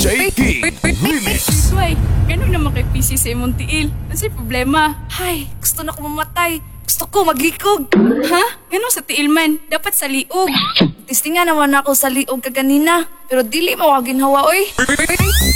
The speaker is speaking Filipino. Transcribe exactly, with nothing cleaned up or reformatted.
J King Remix. Uy, ganun naman kay P C sa imong tiil. Ano problema? Hay, gusto na ko mamatay. Gusto ko maglikog. Ha? Ganun sa tiil man. Dapat sa liog. Tistingan naman ako sa liog kaganina. Pero dili mawagin hawa, oy.